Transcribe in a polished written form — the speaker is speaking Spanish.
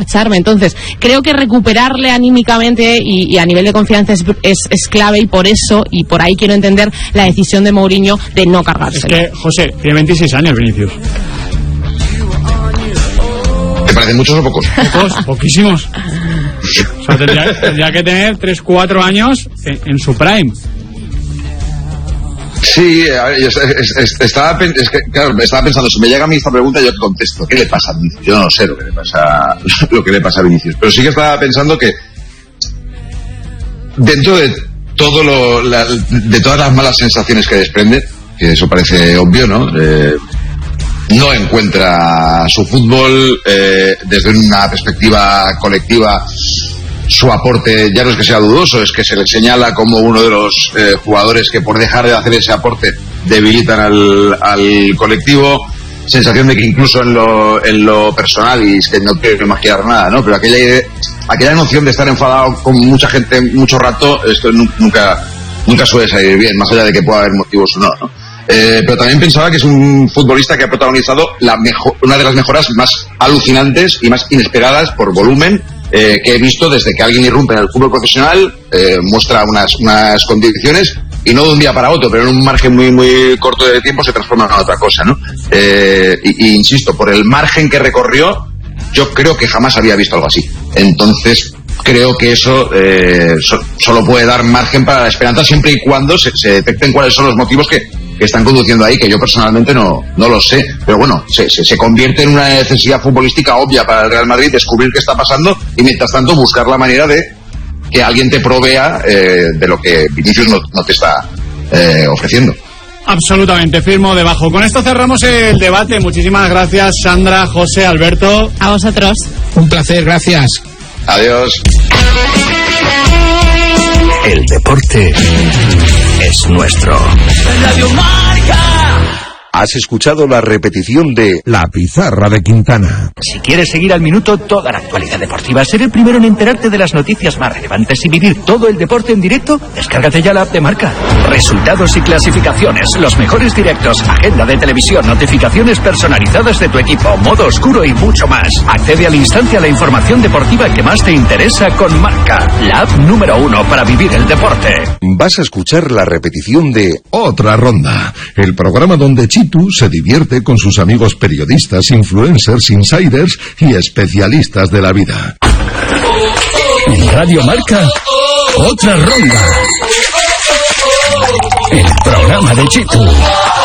marcharme. Entonces, creo que recuperarle anímicamente y a nivel de confianza es clave, y por eso, y por ahí quiero entender la decisión de Mourinho de no cargárselo. Es que, José, tiene 26 años Vinicius. ¿Te parecen muchos o pocos? Pocos, poquísimos. O sea, tendría que tener 3-4 años en su prime. Sí, estaba pensando, si me llega a mí esta pregunta, yo te contesto, ¿qué le pasa a Vinicius? Yo no sé lo que le pasa a Vinicius, pero sí que estaba pensando que dentro de de todas las malas sensaciones que desprende, que eso parece obvio, ¿no? No encuentra su fútbol desde una perspectiva colectiva. Su aporte ya no es que sea dudoso, es que se le señala como uno de los jugadores que por dejar de hacer ese aporte debilitan al colectivo. Sensación de que incluso en lo personal, y es que no quiero imaginar nada, ¿no? Pero aquella noción de estar enfadado con mucha gente mucho rato, esto nunca suele salir bien, más allá de que pueda haber motivos o no, ¿no? Pero también pensaba que es un futbolista que ha protagonizado una de las mejoras más alucinantes y más inesperadas por volumen que he visto desde que alguien irrumpe en el fútbol profesional, muestra unas condiciones y no de un día para otro, pero en un margen muy muy corto de tiempo se transforma en otra cosa, ¿no? Y insisto, por el margen que recorrió, yo creo que jamás había visto algo así. Entonces creo que eso solo puede dar margen para la esperanza siempre y cuando se detecten cuáles son los motivos que están conduciendo ahí, que yo personalmente no lo sé, pero bueno, se convierte en una necesidad futbolística obvia para el Real Madrid descubrir qué está pasando y mientras tanto buscar la manera de que alguien te provea de lo que Vinicius no te está ofreciendo. Absolutamente, firmo debajo. Con esto cerramos el debate. Muchísimas gracias, Sandra, José, Alberto. A vosotros. Un placer, gracias. Adiós. El deporte es nuestro. Radio Marca. Has escuchado la repetición de La Pizarra de Quintana. Si quieres seguir al minuto toda la actualidad deportiva, ser el primero en enterarte de las noticias más relevantes y vivir todo el deporte en directo, descárgate ya la app de Marca. Resultados y clasificaciones, los mejores directos, agenda de televisión, notificaciones personalizadas de tu equipo, modo oscuro y mucho más. Accede al instante a la información deportiva que más te interesa con Marca, la app número 1 para vivir el deporte. Vas a escuchar la repetición de Otra Ronda, el programa donde Chitu se divierte con sus amigos periodistas, influencers, insiders y especialistas de la vida. En Radio Marca, Otra Ronda. El programa de Chitu.